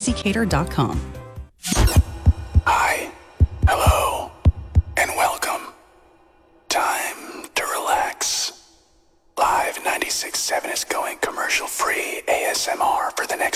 easycater.com. Hi, hello, and welcome. Time to relax. Live 96.7 is going commercial-free ASMR for the next